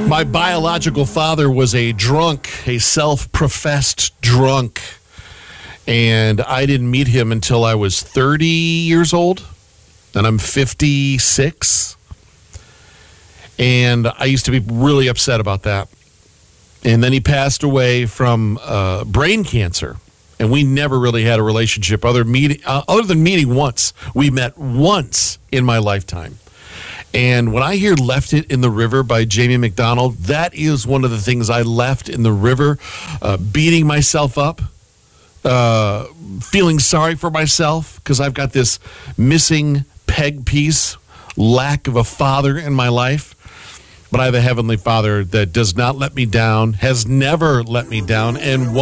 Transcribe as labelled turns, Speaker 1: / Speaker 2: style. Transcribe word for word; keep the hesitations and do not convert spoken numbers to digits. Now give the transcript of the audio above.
Speaker 1: My biological father was a drunk, a self-professed drunk, and I didn't meet him until I was thirty years old, and I'm fifty-six, and I used to be really upset about that. And then he passed away from uh, brain cancer, and we never really had a relationship other, meeting, uh, other than meeting once. We met once in my lifetime. And when I hear Left It in the River by Jamie McDonald, that is one of the things I left in the river, uh, beating myself up, uh, feeling sorry for myself because I've got this missing peg piece, lack of a father in my life. But I have a Heavenly Father that does not let me down, has never let me down, and